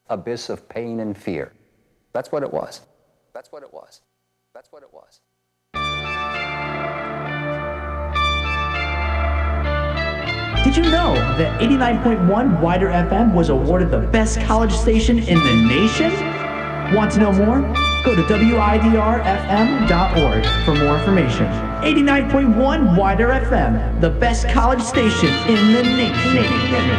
abyss of pain and fear. That's what it was. That's what it was. That's what it was. Did you know that 89.1 Wider FM was awarded the best college station in the nation? Want to know more? Go to widrfm.org for more information. 89.1 Wider FM, the best college station in the nation.